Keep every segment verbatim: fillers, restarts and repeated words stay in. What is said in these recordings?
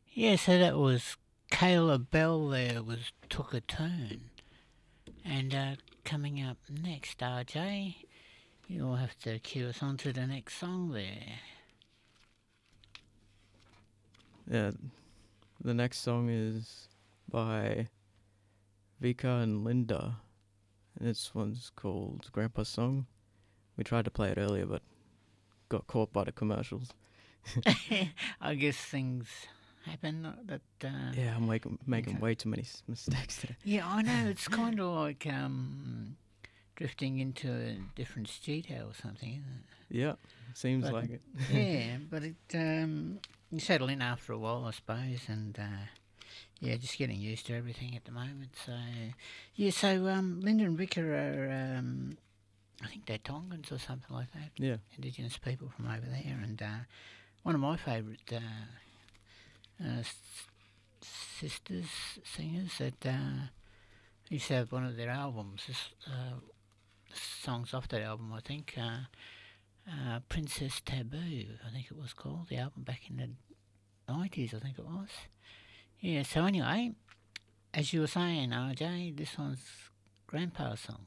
Yeah, so that was Kayla Bell there was Took a Turn. And uh, coming up next, R J, you'll have to cue us on to the next song there. Yeah, the next song is by Vika and Linda, and this one's called Grandpa's Song. We tried to play it earlier, but got caught by the commercials. I guess things happen that. Uh, Yeah, I'm making making okay. way too many s- mistakes today. Yeah, I know. It's kind of like um, drifting into a different studio or something, isn't it? Yeah, seems But like it. yeah, but it um, you settle in after a while, I suppose, and uh, yeah, just getting used to everything at the moment. So yeah, so um, Linda and Vicar are um, I think they're Tongans or something like that. Yeah. Indigenous people from over there, and uh, one of my favourite uh, uh, s- sisters singers that uh, used to have one of their albums. This, uh, songs off that album, I think. Uh, uh, Princess Taboo, I think it was called. The album back in the nineties, I think it was. Yeah. So anyway, as you were saying, R J, this one's Grandpa's song.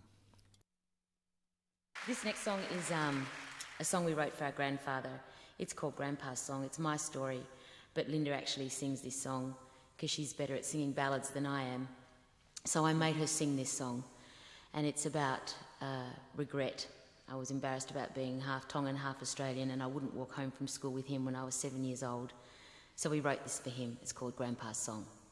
This next song is um, a song we wrote for our grandfather. It's called Grandpa's Song. It's my story, but Linda actually sings this song because she's better at singing ballads than I am. So I made her sing this song, and it's about uh, regret. I was embarrassed about being half Tongan, half Australian, and I wouldn't walk home from school with him when I was seven years old. So we wrote this for him. It's called Grandpa's Song.